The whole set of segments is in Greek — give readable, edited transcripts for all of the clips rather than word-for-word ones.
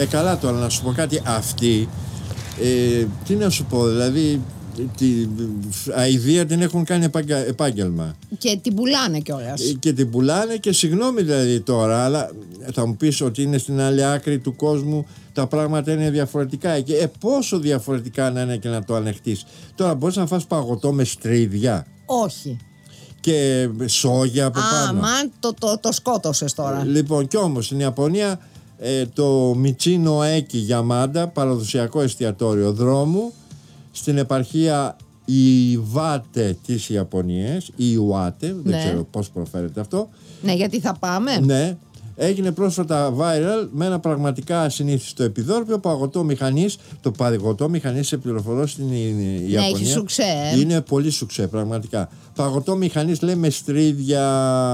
Καλά τώρα να σου πω κάτι. Αυτοί, τι να σου πω, δηλαδή την αηδία την έχουν κάνει επάγγελμα. Και την πουλάνε κιόλας. Και την πουλάνε και συγγνώμη δηλαδή τώρα, αλλά θα μου πεις ότι είναι στην άλλη άκρη του κόσμου, τα πράγματα είναι διαφορετικά. Και πόσο διαφορετικά να είναι και να το ανεχτείς. Τώρα μπορείς να φας παγωτό με στρίδια. Όχι. Και σόγια από πάνω. Το σκότωσες τώρα. Λοιπόν, κι όμως στην Ιαπωνία το Μιτσίνο Έκι Γιαμάντα, παραδοσιακό εστιατόριο δρόμου, στην επαρχία Ιβάτε της Ιαπωνίας, Ιουάτε, δεν ξέρω πώς προφέρεται αυτό. Ναι, γιατί θα πάμε. Ναι, έγινε πρόσφατα viral με ένα πραγματικά ασυνήθιστο επιδόρπιο παγωτό μηχανής. Το παγωτό μηχανής, σε πληροφορώ, στην Ιαπωνία έχει σουξέ. Είναι πολύ σουξέ, πραγματικά. Παγωτό μηχανής, λέει, με στρίδια.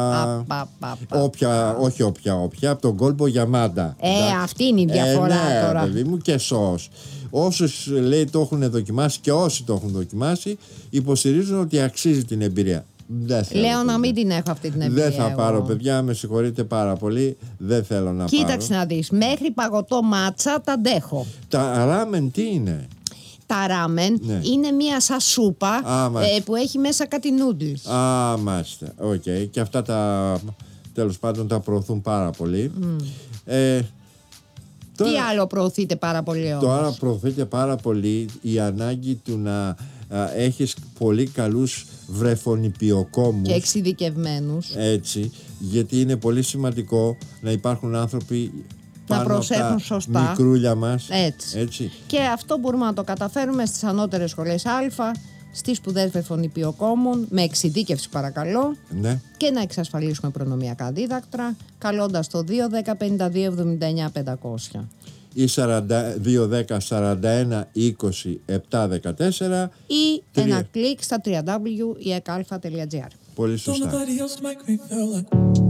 Όχι όποια, από τον κόλπο Γιαμάντα. Αυτή είναι η διαφορά τώρα. Παιδί μου, και σως. Όσους, λέει, το έχουν δοκιμάσει και όσοι το έχουν δοκιμάσει, υποστηρίζουν ότι αξίζει την εμπειρία. Λέω να μην την έχω αυτή την εμπειρία. Δεν θα πάρω, παιδιά, με συγχωρείτε πάρα πολύ. Δεν θέλω να πάρω. Κοίταξε να δεις, μέχρι παγωτό μάτσα τα αντέχω. Τα ράμεν τι είναι? Τα ράμεν είναι μία σαν σούπα που έχει μέσα κάτι νούντλς. Μάλιστα. Οκ. Και αυτά τέλος πάντων τα προωθούν πάρα πολύ. Τι άλλο προωθείται πάρα πολύ όμως? Τώρα προωθείται πάρα πολύ η ανάγκη του να έχεις πολύ καλούς βρεφονιπιοκόμους και εξειδικευμένους. Έτσι, γιατί είναι πολύ σημαντικό να υπάρχουν άνθρωποι να προσέχουν σωστά μικρούλια μας. Έτσι. Και αυτό μπορούμε να το καταφέρουμε στις ανώτερες σχολές Α, στις σπουδές βρεφονιπιοκόμων, με εξειδίκευση παρακαλώ, και να εξασφαλίσουμε προνομιακά δίδακτρα καλώντας το 210-52-79-500 ή 4210-41-20-714 ή ένα κλικ στα www.ekalfa.gr. Πολύ σωστά.